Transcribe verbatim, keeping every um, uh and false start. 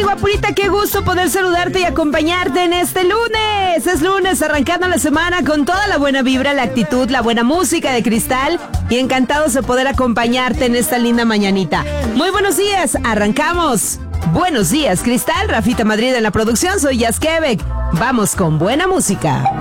guapurita, qué gusto poder saludarte y acompañarte en este lunes. Es lunes, arrancando la semana con toda la buena vibra, la actitud, la buena música de Cristal y encantados de poder acompañarte en esta linda mañanita. Muy buenos días, arrancamos. Buenos días, Cristal, Rafita Madrid en la producción, soy Yas Quebec. Vamos con buena música.